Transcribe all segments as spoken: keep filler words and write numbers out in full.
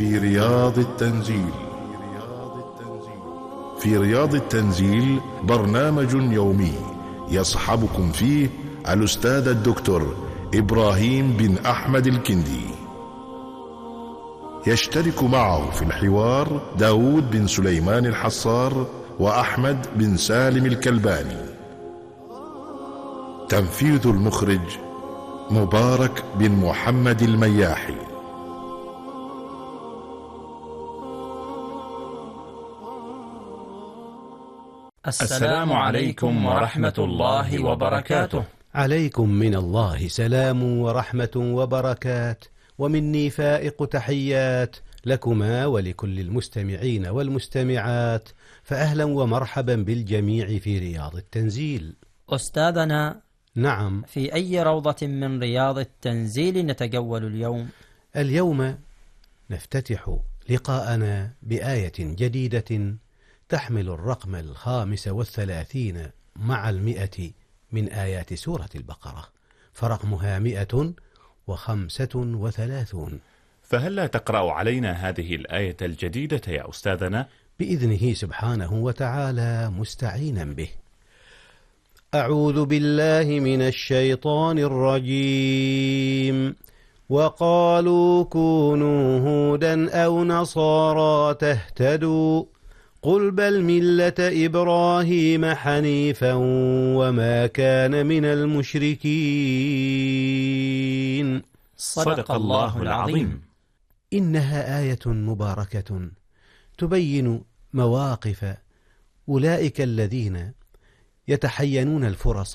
في رياض التنزيل. في رياض التنزيل برنامج يومي يصحبكم فيه الأستاذ الدكتور إبراهيم بن أحمد الكندي. يشترك معه في الحوار داود بن سليمان الحصار وأحمد بن سالم الكلباني. تنفيذ المخرج مبارك بن محمد المياحي. السلام عليكم ورحمة الله وبركاته. عليكم من الله سلام ورحمة وبركات، ومني فائق تحيات لكما ولكل المستمعين والمستمعات، فأهلا ومرحبا بالجميع في رياض التنزيل. أستاذنا، نعم، في أي روضة من رياض التنزيل نتجول اليوم؟ اليوم نفتتح لقاءنا بآية جديدة تحمل الرقم الخامس والثلاثين مع المئة من آيات سورة البقرة، فرقمها مئة وخمسة وثلاثون. فهلا تقرأ علينا هذه الآية الجديدة يا أستاذنا؟ بإذنه سبحانه وتعالى مستعينا به. أعوذ بالله من الشيطان الرجيم. وقالوا كونوا هودا أو نصارى تهتدوا قل بل ملة إبراهيم حنيفا وما كان من المشركين. صدق الله العظيم. إنها آية مباركة تبين مواقف أولئك الذين يتحينون الفرص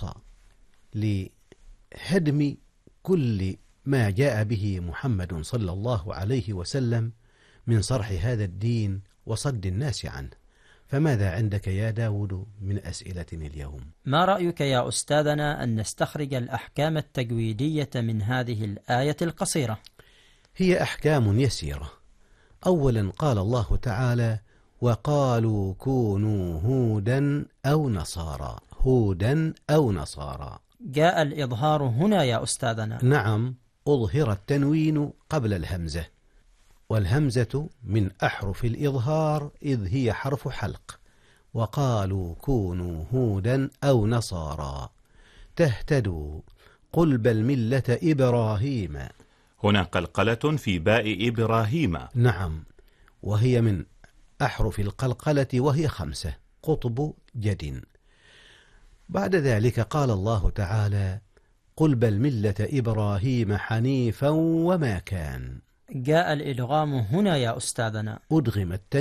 لهدم كل ما جاء به محمد صلى الله عليه وسلم من صرح هذا الدين وصد الناس عنه. فماذا عندك يا داود من أسئلة اليوم؟ ما رأيك يا أستاذنا أن نستخرج الأحكام التجويدية من هذه الآية القصيرة؟ هي أحكام يسيرة. أولا قال الله تعالى: وقالوا كونوا هودا أو نصارى. هودا أو نصارى، جاء الإظهار هنا يا أستاذنا؟ نعم، أظهر التنوين قبل الهمزة، والهمزة من أحرف الإظهار إذ هي حرف حلق. وقالوا كونوا هودا أو نصارى تهتدوا قل بل ملة إبراهيم. هنا قلقلة في باء إبراهيم. نعم، وهي من أحرف القلقلة وهي خمسة، قطب جد. بعد ذلك قال الله تعالى: قل بل ملة إبراهيم حنيفا وما كان. جاء الإدغام هنا يا أستاذنا؟ أدغم التنوين